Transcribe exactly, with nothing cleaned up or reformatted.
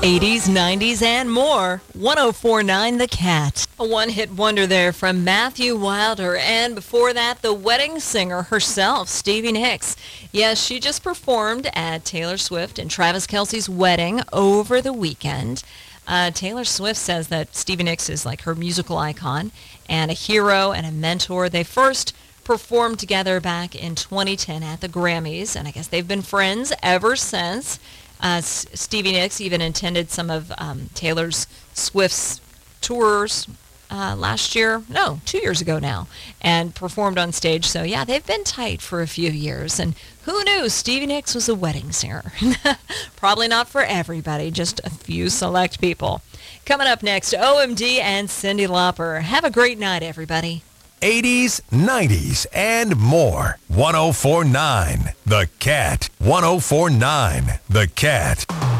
eighties, nineties, and more. one oh four point nine The Cat. A one-hit wonder there from Matthew Wilder. And before that, the wedding singer herself, Stevie Nicks. Yes, she just performed at Taylor Swift and Travis Kelce's wedding over the weekend. Uh, Taylor Swift says that Stevie Nicks is like her musical icon and a hero and a mentor. They first performed together back in twenty ten at the Grammys, and I guess they've been friends ever since. Uh, S- Stevie Nicks even attended some of um, Taylor's Swift's tours uh, last year, no, two years ago now, and performed on stage. So yeah, they've been tight for a few years, and who knew Stevie Nicks was a wedding singer? Probably not for everybody, just a few select people. Coming up next, O M D and Cyndi Lauper. Have a great night, everybody. eighties, nineties, and more. one oh four point nine The Cat. one oh four point nine The Cat.